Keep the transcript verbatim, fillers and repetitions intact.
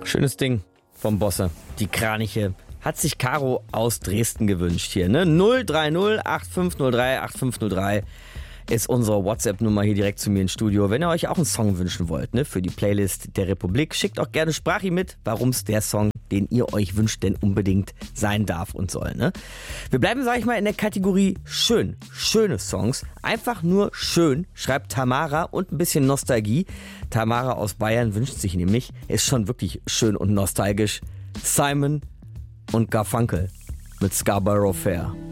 Schönes Ding vom Bosse. Die Kraniche. Hat sich Caro aus Dresden gewünscht hier, ne? null drei null acht fünf null drei acht fünf null drei ist unsere WhatsApp-Nummer hier direkt zu mir ins Studio. Wenn ihr euch auch einen Song wünschen wollt, ne, für die Playlist der Republik, schickt auch gerne Sprachi mit, warum es der Song, den ihr euch wünscht, denn unbedingt sein darf und soll, ne? Wir bleiben, sag ich mal, in der Kategorie schön. Schöne Songs. Einfach nur schön, schreibt Tamara, und ein bisschen Nostalgie. Tamara aus Bayern wünscht sich nämlich, ist schon wirklich schön und nostalgisch, Simon und Garfunkel mit Scarborough Fair.